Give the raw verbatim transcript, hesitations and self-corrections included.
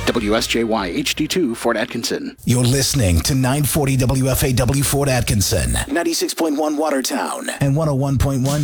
W S J Y H D two, Fort Atkinson. You're listening to nine forty W F A W Fort Atkinson, ninety-six point one Watertown, and one oh one point one